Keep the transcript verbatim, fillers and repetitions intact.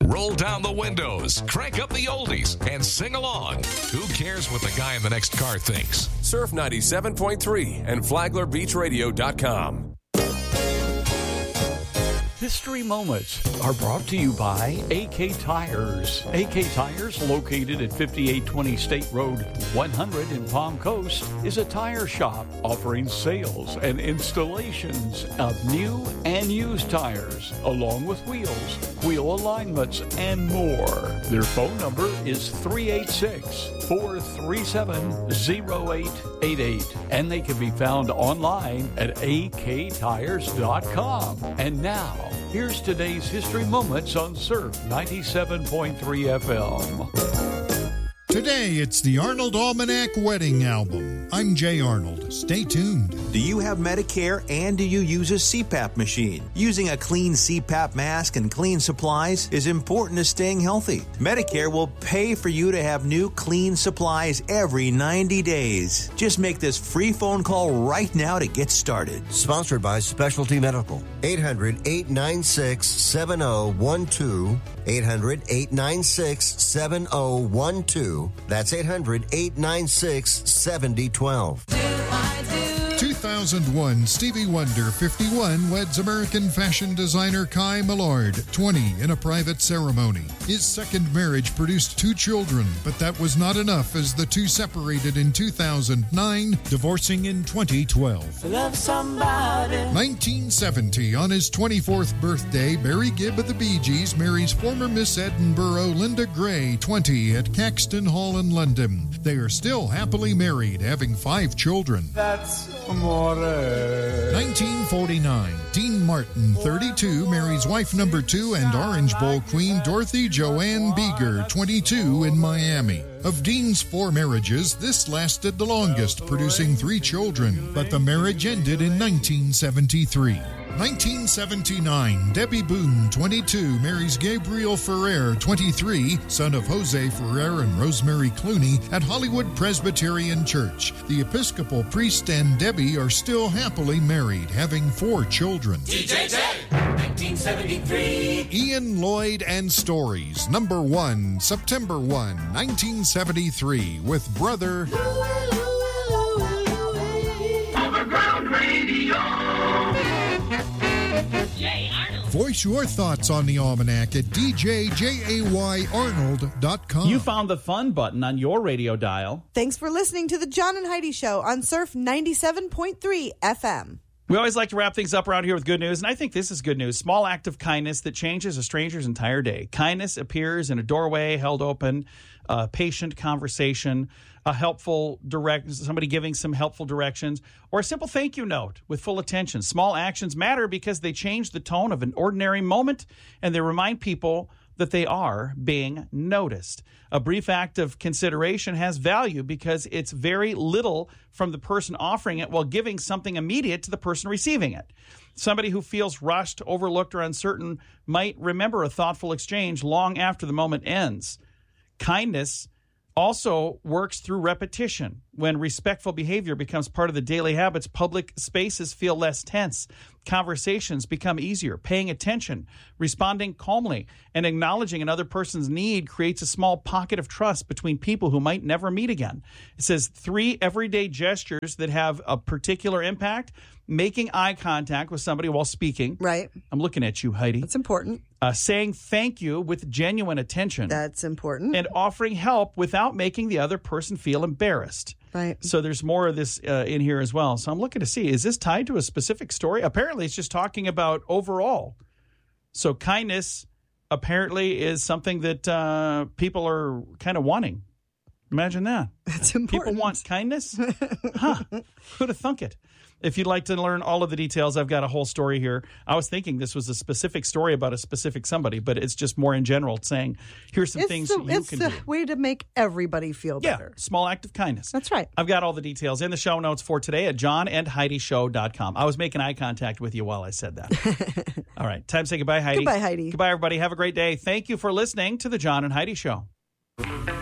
Roll down the windows, crank up the oldies, and sing along. Who cares what the guy in the next car thinks? Surf ninety-seven point three and Flagler Beach Radio dot com. History Moments are brought to you by A K Tires. A K Tires, located at fifty-eight twenty State Road one hundred in Palm Coast, is a tire shop offering sales and installations of new and used tires, along with wheels, wheel alignments, and more. Their phone number is three eight six, four three seven, zero eight eight eight, and they can be found online at A K tires dot com. And now, here's today's History Moments on Surf ninety-seven point three F M. Today, it's the Arnold Almanac Wedding Album. I'm Jay Arnold. Stay tuned. Do you have Medicare and do you use a C PAP machine? Using a clean C PAP mask and clean supplies is important to staying healthy. Medicare will pay for you to have new clean supplies every ninety days. Just make this free phone call right now to get started. Sponsored by Specialty Medical. eight hundred, eight nine six, seven oh one two. eight hundred, eight nine six, seven oh one two. That's eight hundred, eight nine six, seven oh one two. two thousand one, Stevie Wonder, fifty-one, weds American fashion designer Kai Millard, twenty, in a private ceremony. His second marriage produced two children, but that was not enough as the two separated in two thousand nine, divorcing in twenty twelve. Love somebody. nineteen seventy, on his twenty-fourth birthday, Barry Gibb of the Bee Gees marries former Miss Edinburgh Linda Gray, twenty, at Caxton Hall in London. They are still happily married, having five children. That's amore. nineteen forty-nine, Dean Martin, thirty-two, marries wife number two and Orange Bowl queen Dorothy Joanne Beeger, twenty-two, in Miami. Of Dean's four marriages, this lasted the longest, producing three children, but the marriage ended in nineteen seventy-three. nineteen seventy-nine, Debbie Boone, twenty-two, marries Gabriel Ferrer, twenty-three, son of Jose Ferrer and Rosemary Clooney, at Hollywood Presbyterian Church. The Episcopal priest and Debbie are still happily married, having four children. D J J, nineteen seventy-three. Ian Lloyd and Stories, number one, September first, nineteen seventy-three, with brother Overground Radio. Voice your thoughts on the almanac at d j jay arnold dot com. You found the fun button on your radio dial. Thanks for listening to the John and Heidi Show on Surf ninety-seven point three F M. We always like to wrap things up around here with good news, and I think this is good news. Small act of kindness that changes a stranger's entire day. Kindness appears in a doorway held open, a patient conversation, a helpful direct, somebody giving some helpful directions, or a simple thank you note with full attention. Small actions matter because they change the tone of an ordinary moment, and they remind people that they are being noticed. A brief act of consideration has value because it's very little from the person offering it while giving something immediate to the person receiving it. Somebody who feels rushed, overlooked, or uncertain might remember a thoughtful exchange long after the moment ends. Kindness also works through repetition. When respectful behavior becomes part of the daily habits, public spaces feel less tense. Conversations become easier. Paying attention, responding calmly, and acknowledging another person's need creates a small pocket of trust between people who might never meet again. It says three everyday gestures that have a particular impact. Making eye contact with somebody while speaking. Right. I'm looking at you, Heidi. That's important. Uh, saying thank you with genuine attention. That's important. And offering help without making the other person feel embarrassed. Right. So there's more of this uh, in here as well. So I'm looking to see, is this tied to a specific story? Apparently, it's just talking about overall. So kindness apparently is something that uh, people are kind of wanting. Imagine that. That's important. People want kindness? Huh. Who'd have thunk it? If you'd like to learn all of the details, I've got a whole story here. I was thinking this was a specific story about a specific somebody, but it's just more in general saying, here's some it's things the, you it's can the do. way to make everybody feel Yeah, better. small act of kindness. That's right. I've got all the details in the show notes for today at john and heidi show dot com. I was making eye contact with you while I said that. All right, time to say goodbye, Heidi. Goodbye, Heidi. Goodbye, everybody. Have a great day. Thank you for listening to the John and Heidi Show.